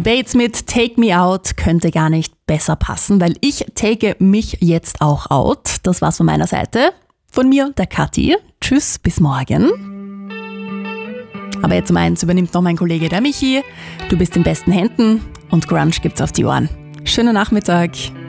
Bates mit Take Me Out könnte gar nicht besser passen, weil ich take mich jetzt auch out. Das war's von meiner Seite. Von mir, der Kathi. Tschüss, bis morgen. Aber jetzt um eins übernimmt noch mein Kollege, der Michi. Du bist in besten Händen und Grunge gibt's auf die Ohren. Schönen Nachmittag.